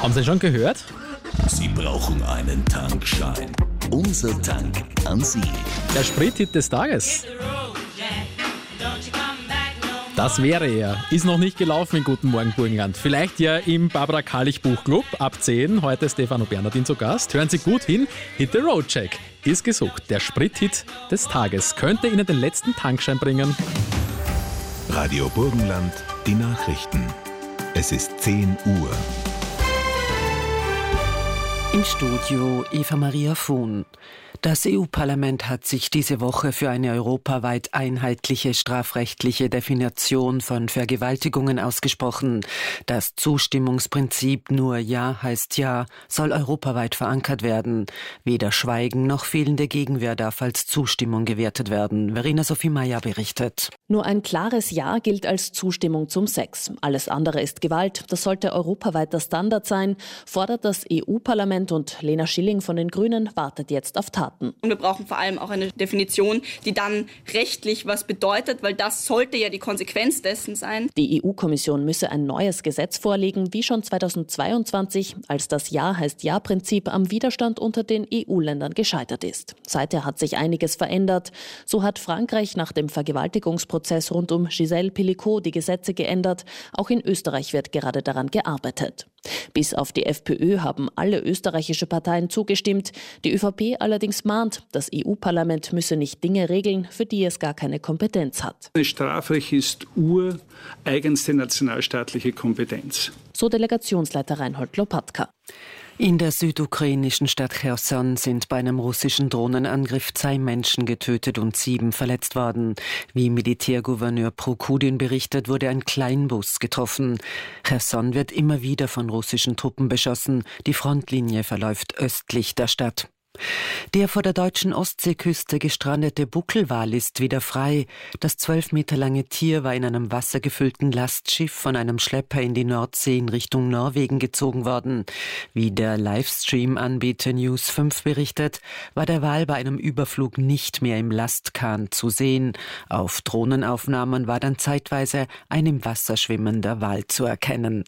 Haben Sie schon gehört? Sie brauchen einen Tankschein. Unser Tank an Sie. Der Sprithit des Tages. Das wäre er. Ist noch nicht gelaufen in Guten Morgen Burgenland. Vielleicht ja im Barbara Karlich Buchclub ab 10. Heute Stefano Bernardin zu Gast. Hören Sie gut hin. Hit the Road Check ist gesucht. Der Sprithit des Tages könnte Ihnen den letzten Tankschein bringen. Radio Burgenland, die Nachrichten. Es ist 10 Uhr. Im Studio Eva Maria Fuhn. Das EU-Parlament hat sich diese Woche für eine europaweit einheitliche strafrechtliche Definition von Vergewaltigungen ausgesprochen. Das Zustimmungsprinzip nur Ja heißt Ja soll europaweit verankert werden. Weder Schweigen noch fehlende Gegenwehr darf als Zustimmung gewertet werden. Verena Sophie Meyer berichtet. Nur ein klares Ja gilt als Zustimmung zum Sex. Alles andere ist Gewalt. Das sollte europaweit der Standard sein, fordert das EU-Parlament, und Lena Schilling von den Grünen wartet jetzt auf Taten. Und wir brauchen vor allem auch eine Definition, die dann rechtlich was bedeutet, weil das sollte ja die Konsequenz dessen sein. Die EU-Kommission müsse ein neues Gesetz vorlegen, wie schon 2022, als das Ja heißt Ja-Prinzip am Widerstand unter den EU-Ländern gescheitert ist. Seither hat sich einiges verändert. So hat Frankreich nach dem Vergewaltigungsprozess rund um Gisèle Pelicot die Gesetze geändert. Auch in Österreich wird gerade daran gearbeitet. Bis auf die FPÖ haben alle österreichische Parteien zugestimmt. Die ÖVP allerdings mahnt, das EU-Parlament müsse nicht Dinge regeln, für die es gar keine Kompetenz hat. Das Strafrecht ist ureigenste nationalstaatliche Kompetenz. So Delegationsleiter Reinhold Lopatka. In der südukrainischen Stadt Cherson sind bei einem russischen Drohnenangriff 2 Menschen getötet und 7 verletzt worden. Wie Militärgouverneur Prokudin berichtet, wurde ein Kleinbus getroffen. Cherson wird immer wieder von russischen Truppen beschossen. Die Frontlinie verläuft östlich der Stadt. Der vor der deutschen Ostseeküste gestrandete Buckelwal ist wieder frei. Das 12 Meter lange Tier war in einem wassergefüllten Lastschiff von einem Schlepper in die Nordsee in Richtung Norwegen gezogen worden. Wie der Livestream-Anbieter News 5 berichtet, war der Wal bei einem Überflug nicht mehr im Lastkahn zu sehen. Auf Drohnenaufnahmen war dann zeitweise ein im Wasser schwimmender Wal zu erkennen.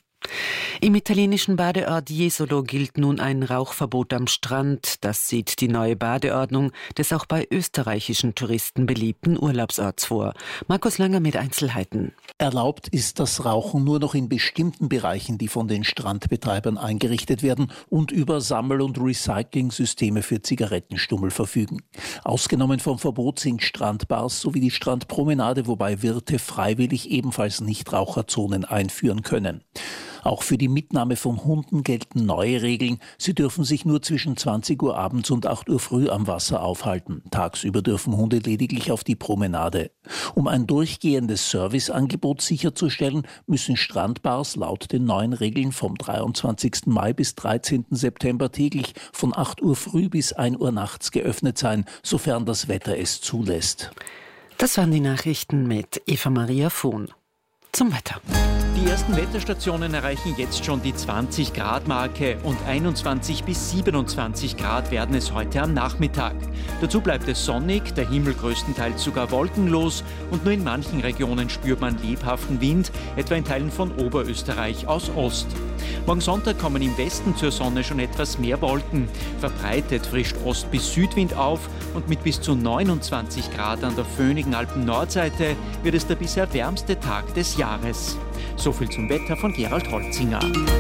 Im italienischen Badeort Jesolo gilt nun ein Rauchverbot am Strand. Das sieht die neue Badeordnung des auch bei österreichischen Touristen beliebten Urlaubsorts vor. Markus Langer mit Einzelheiten. Erlaubt ist das Rauchen nur noch in bestimmten Bereichen, die von den Strandbetreibern eingerichtet werden und über Sammel- und Recycling-Systeme für Zigarettenstummel verfügen. Ausgenommen vom Verbot sind Strandbars sowie die Strandpromenade, wobei Wirte freiwillig ebenfalls Nichtraucherzonen einführen können. Auch für die Mitnahme von Hunden gelten neue Regeln. Sie dürfen sich nur zwischen 20 Uhr abends und 8 Uhr früh am Wasser aufhalten. Tagsüber dürfen Hunde lediglich auf die Promenade. Um ein durchgehendes Serviceangebot sicherzustellen, müssen Strandbars laut den neuen Regeln vom 23. Mai bis 13. September täglich von 8 Uhr früh bis 1 Uhr nachts geöffnet sein, sofern das Wetter es zulässt. Das waren die Nachrichten mit Eva Maria Fuhn. Zum Wetter. Die ersten Wetterstationen erreichen jetzt schon die 20-Grad-Marke und 21 bis 27 Grad werden es heute am Nachmittag. Dazu bleibt es sonnig, der Himmel größtenteils sogar wolkenlos und nur in manchen Regionen spürt man lebhaften Wind, etwa in Teilen von Oberösterreich aus Ost. Morgen Sonntag kommen im Westen zur Sonne schon etwas mehr Wolken. Verbreitet frischt Ost- bis Südwind auf und mit bis zu 29 Grad an der föhnigen Alpen-Nordseite wird es der bisher wärmste Tag des Jahres. So viel zum Wetter von Gerald Holzinger.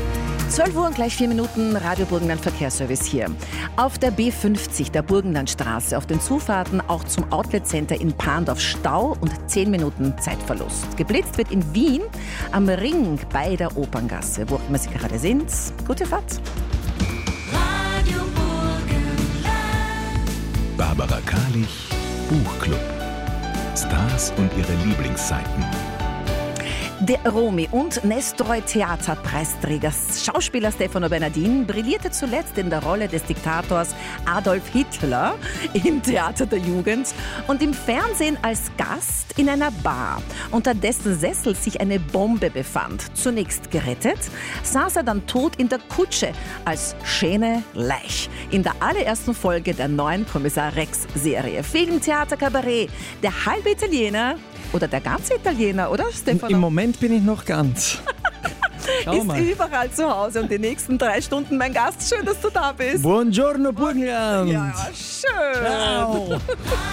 12 Uhr und gleich 4 Minuten, Radio Burgenland Verkehrsservice hier. Auf der B50, der Burgenlandstraße, auf den Zufahrten auch zum Outlet-Center in Parndorf Stau und 10 Minuten Zeitverlust. Geblitzt wird in Wien am Ring bei der Operngasse. Wo auch immer Sie gerade sind, gute Fahrt. Radio Burgenland. Barbara Karlich, Buchclub. Stars und ihre Lieblingsseiten. Der Romy- und Nestroy-Theaterpreisträger Schauspieler Stefano Bernardin brillierte zuletzt in der Rolle des Diktators Adolf Hitler im Theater der Jugend und im Fernsehen als Gast in einer Bar, unter dessen Sessel sich eine Bombe befand. Zunächst gerettet, saß er dann tot in der Kutsche als schöne Leich. In der allerersten Folge der neuen Kommissar Rex-Serie. Film, Theater, Kabarett. Der halbe Italiener oder der ganze Italiener, oder Stefano? Im Moment bin ich noch ganz. ist überall zu Hause und die nächsten 3 Stunden mein Gast. Schön, dass du da bist. Buongiorno, Burgenland. Ja, schön. Ciao.